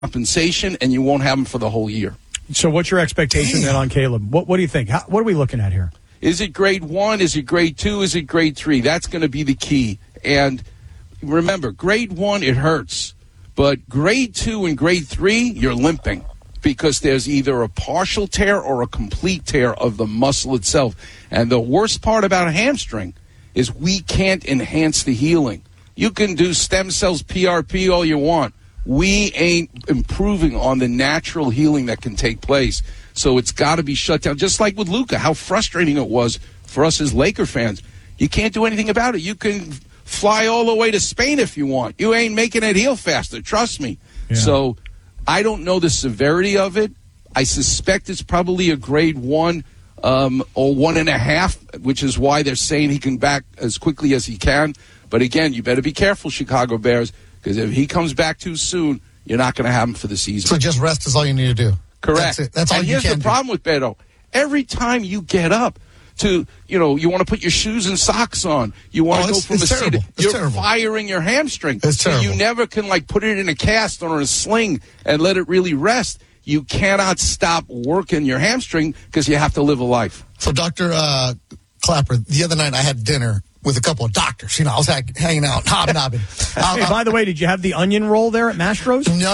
compensation, and you won't have him for the whole year. So what's your expectation then on Caleb? What do you think? What are we looking at here? Is it grade 1? Is it grade 2? Is it grade 3? That's going to be the key. And remember, grade 1, it hurts. But grade 2 and grade 3, you're limping because there's either a partial tear or a complete tear of the muscle itself. And the worst part about a hamstring is we can't enhance the healing. You can do stem cells, PRP, all you want. We ain't improving on the natural healing that can take place. So it's got to be shut down. Just like with Luka, how frustrating it was for us as Laker fans. You can't do anything about it. You can fly all the way to Spain if you want. You ain't making it heal faster. Trust me. Yeah. So I don't know the severity of it. I suspect it's probably a grade 1 or 1.5, which is why they're saying he can back as quickly as he can. But again, you better be careful, Chicago Bears, because if he comes back too soon, you're not going to have him for the season. So just rest is all you need to do. Correct. That's all and you can do. Here's the problem with Beto. Every time you get up to, you want to put your shoes and socks on. You want to go from a seat. You're firing your hamstring. It's terrible. You never can, put it in a cast or a sling and let it really rest. You cannot stop working your hamstring because you have to live a life. So, Dr. Clapper, the other night I had dinner with a couple of doctors. I was hanging out, hobnobbing. Hey, by the way, did you have the onion roll there at Mastro's? No.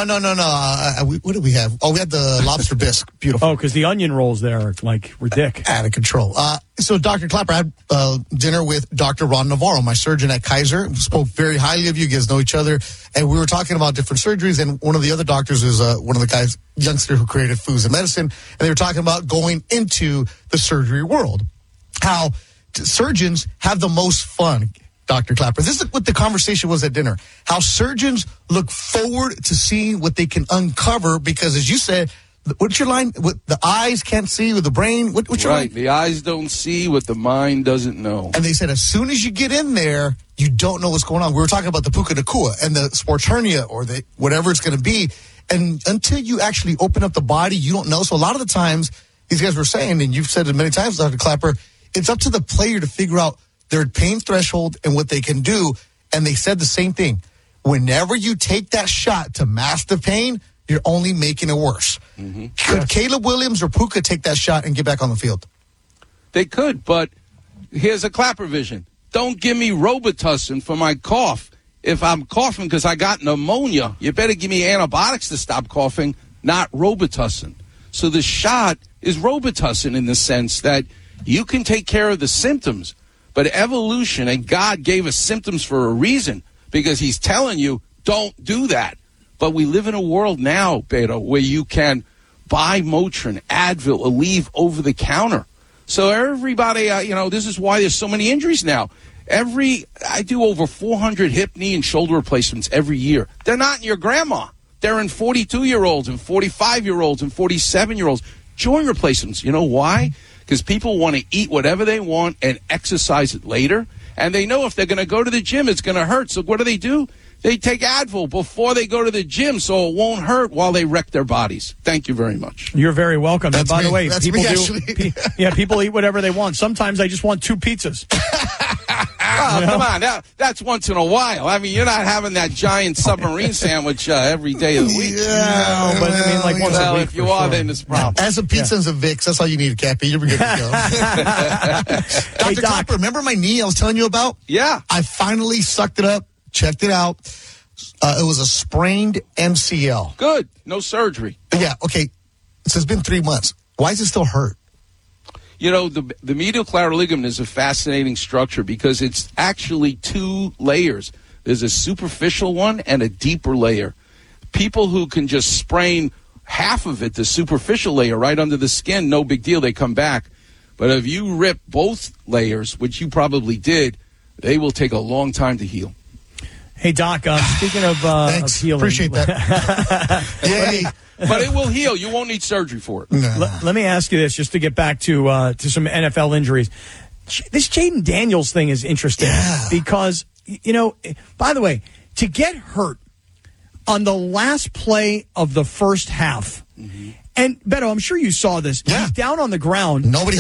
What did we have? Oh, we had the lobster bisque. Beautiful. Oh, because the onion rolls there are ridiculous. Out of control. So, Dr. Clapper, I had dinner with Dr. Ron Navarro, my surgeon at Kaiser. Spoke very highly of you. You guys know each other. And we were talking about different surgeries. And one of the other doctors is one of the guys, youngster who created Foods and Medicine. And they were talking about going into the surgery world. How surgeons have the most fun, Dr. Clapper. This is what the conversation was at dinner. How surgeons look forward to seeing what they can uncover because, as you said, what's your line? What the eyes can't see with the brain? What's your line? The eyes don't see what the mind doesn't know. And they said as soon as you get in there, you don't know what's going on. We were talking about the puka nakua and the sports hernia or the whatever it's going to be. And until you actually open up the body, you don't know. So a lot of the times, these guys were saying, and you've said it many times, Dr. Clapper, it's up to the player to figure out their pain threshold and what they can do. And they said the same thing. Whenever you take that shot to mask the pain, you're only making it worse. Mm-hmm. Could Caleb Williams or Puka take that shot and get back on the field? They could, but here's a Clapper vision. Don't give me Robitussin for my cough. If I'm coughing because I got pneumonia, you better give me antibiotics to stop coughing, not Robitussin. So the shot is Robitussin in the sense that you can take care of the symptoms, but evolution and God gave us symptoms for a reason because he's telling you don't do that. But we live in a world now, Beto, where you can buy Motrin, Advil, Aleve over the counter. So everybody, this is why there's so many injuries now. I do over 400 hip, knee, and shoulder replacements every year. They're not in your grandma. They're in 42-year-olds and 45-year-olds and 47-year-olds. Joint replacements. You know why? Because people want to eat whatever they want and exercise it later. And they know if they're going to go to the gym, it's going to hurt. So what do? They take Advil before they go to the gym so it won't hurt while they wreck their bodies. Thank you very much. You're very welcome. That's and by me. the way, That's people me, people eat whatever they want. Sometimes I just want 2 pizzas. Oh, come on. That's once in a while. I mean, you're not having that giant submarine sandwich every day of the week. Yeah, but I mean, like once a week. If you are, then it's a problem. And some pizza and some Vicks. That's all you need, Cappy. You're good to go. Dr. Clapper, remember my knee I was telling you about? Yeah. I finally sucked it up, checked it out. It was a sprained MCL. Good. No surgery. Yeah, okay. So it's been 3 months. Why does it still hurt? The medial collateral ligament is a fascinating structure because it's actually 2 layers. There's a superficial one and a deeper layer. People who can just sprain half of it, the superficial layer right under the skin, no big deal, they come back. But if you rip both layers, which you probably did, they will take a long time to heal. Hey, Doc, speaking of healing. Appreciate that. Yay. But it will heal. You won't need surgery for it. Let me ask you this, just to get back to some NFL injuries. This Jaden Daniels thing is interesting because, by the way, to get hurt on the last play of the first half, and Beto, I'm sure you saw this. Yeah. He's down on the ground. Nobody helped him.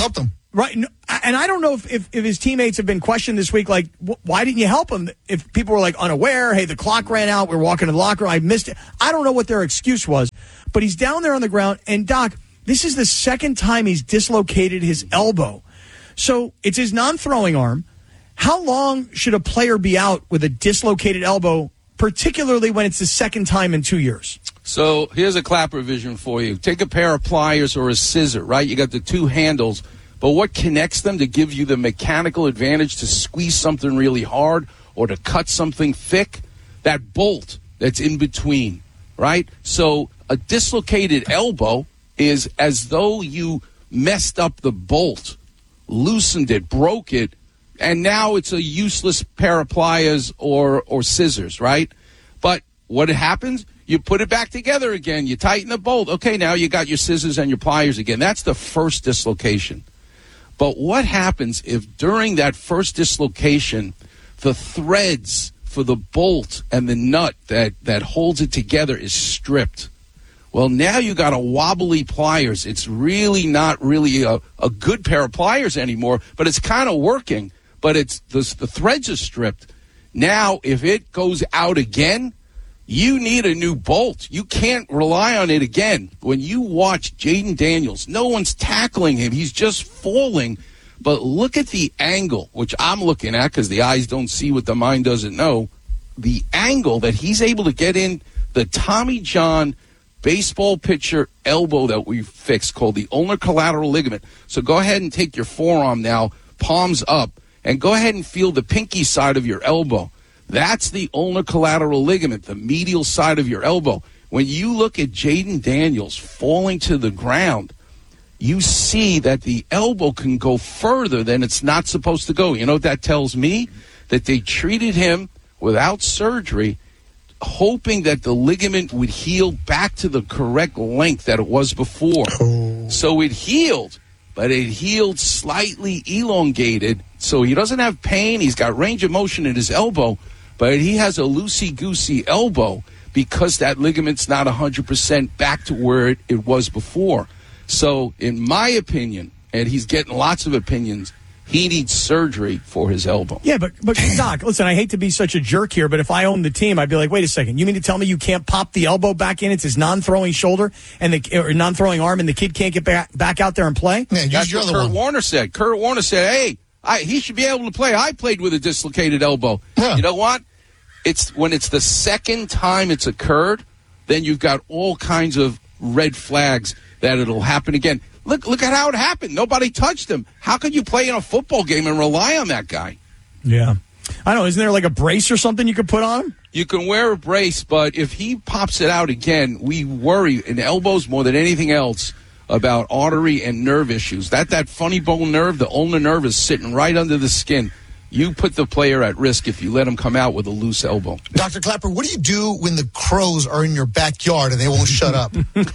Right. And I don't know if his teammates have been questioned this week, like, why didn't you help him? If people were, like, unaware, hey, the clock ran out, we're walking to the locker room, I missed it. I don't know what their excuse was. But he's down there on the ground, and, Doc, this is the second time he's dislocated his elbow. So it's his non-throwing arm. How long should a player be out with a dislocated elbow, particularly when it's the second time in 2 years? So here's a Clapper vision for you. Take a pair of pliers or a scissor, right? You got the two handles, but what connects them to give you the mechanical advantage to squeeze something really hard or to cut something thick? That bolt that's in between, right? So a dislocated elbow is as though you messed up the bolt, loosened it, broke it, and now it's a useless pair of pliers or scissors, right? But what happens? You put it back together again. You tighten the bolt. Okay, now you got your scissors and your pliers again. That's the first dislocation. But what happens if during that first dislocation, the threads for the bolt and the nut that holds it together is stripped? Well, now you got a wobbly pliers. It's really not really a good pair of pliers anymore, but it's kind of working. But it's the threads are stripped. Now, if it goes out again, you need a new bolt. You can't rely on it again. When you watch Jayden Daniels, no one's tackling him. He's just falling. But look at the angle, which I'm looking at because the eyes don't see what the mind doesn't know. The angle that he's able to get in, the Tommy John baseball pitcher elbow that we fixed called the ulnar collateral ligament. So go ahead and take your forearm now, palms up, and go ahead and feel the pinky side of your elbow. That's the ulnar collateral ligament, the medial side of your elbow. When you look at Jayden Daniels falling to the ground, you see that the elbow can go further than it's not supposed to go. You know what that tells me? That they treated him without surgery, hoping that the ligament would heal back to the correct length that it was before. So it healed, but it healed slightly elongated. So he doesn't have pain. He's got range of motion in his elbow, but he has a loosey-goosey elbow because that ligament's not 100% back to where it was before. So in my opinion, and he's getting lots of opinions, he needs surgery for his elbow. Yeah, but Doc, listen, I hate to be such a jerk here, but if I owned the team, I'd be like, wait a second, you mean to tell me you can't pop the elbow back in? It's his non-throwing shoulder or non-throwing arm, and the kid can't get back out there and play? Yeah, that's what Kurt Warner said. Kurt Warner said, hey, he should be able to play. I played with a dislocated elbow. Yeah. You know what? It's when it's the second time it's occurred, then you've got all kinds of red flags that it'll happen again. Look at how it happened. Nobody touched him. How could you play in a football game and rely on that guy? Yeah. I don't know. Isn't there like a brace or something you could put on him? You can wear a brace, but if he pops it out again, we worry in elbows more than anything else about artery and nerve issues. That funny bone nerve, the ulnar nerve, is sitting right under the skin. You put the player at risk if you let him come out with a loose elbow. Dr. Clapper, what do you do when the crows are in your backyard and they won't shut up?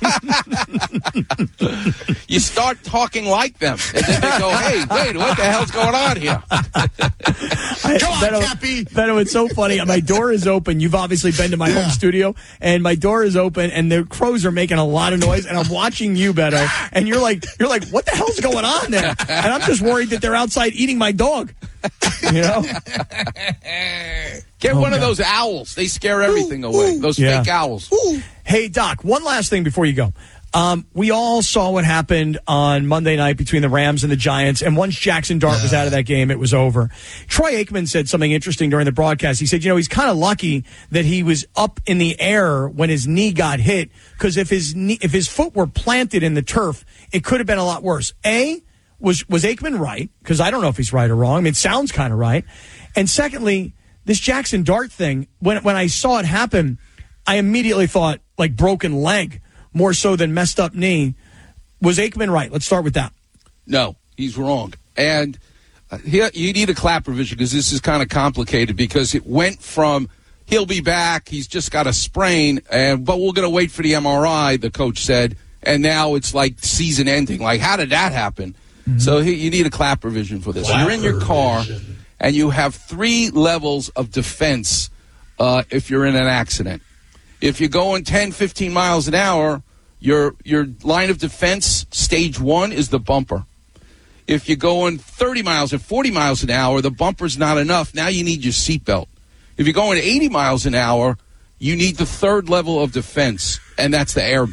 You start talking like them, and then they go, hey, wait, what the hell's going on here? Come on, Cappy. Beto, it's so funny. My door is open. You've obviously been to my home studio, and my door is open, and the crows are making a lot of noise, and I'm watching you, Beto, and you're like, what the hell's going on there? And I'm just worried that they're outside eating my dog. You know? Get one of those owls. They scare everything away. Those fake owls. Hey, Doc, one last thing before you go. We all saw what happened on Monday night between the Rams and the Giants, and once Jackson Dart was out of that game, it was over. Troy Aikman said something interesting during the broadcast. He said, he's kind of lucky that he was up in the air when his knee got hit, because if his foot were planted in the turf, it could have been a lot worse. Was Aikman right? Because I don't know if he's right or wrong. I mean, it sounds kind of right. And secondly, this Jackson Dart thing, when I saw it happen, I immediately thought, like, broken leg, more so than messed up knee. Was Aikman right? Let's start with that. No, he's wrong. And you need a Clapper vision because this is kind of complicated, because it went from he'll be back, he's just got a sprain, but we're going to wait for the MRI, the coach said, and now it's like season ending. Like, how did that happen? Mm-hmm. So you need a Clapper vision for this. You're in your car, and you have 3 levels of defense if you're in an accident. If you're going 10, 15 miles an hour, your line of defense, stage 1, is the bumper. If you're going 30 miles or 40 miles an hour, the bumper's not enough. Now you need your seatbelt. If you're going 80 miles an hour, you need the third level of defense, and that's the airbag.